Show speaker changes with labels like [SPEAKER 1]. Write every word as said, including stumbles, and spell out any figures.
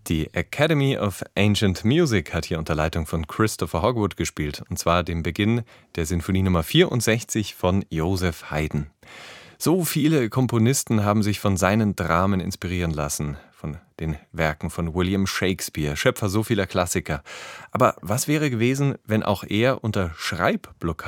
[SPEAKER 1] Die Academy of Ancient Music hat hier unter Leitung von Christopher Hogwood gespielt, und zwar dem Beginn der Sinfonie Nummer vierundsechzig von Joseph Haydn. So viele Komponisten haben sich von seinen Dramen inspirieren lassen, von den Werken von William Shakespeare, Schöpfer so vieler Klassiker. Aber was wäre gewesen, wenn auch er unter Schreibblockaden